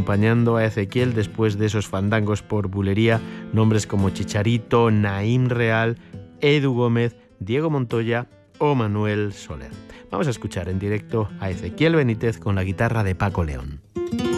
acompañando a Ezequiel después de esos fandangos por bulería, nombres como Chicharito, Naim Real, Edu Gómez, Diego Montoya o Manuel Soler. Vamos a escuchar en directo a Ezequiel Benítez con la guitarra de Paco León.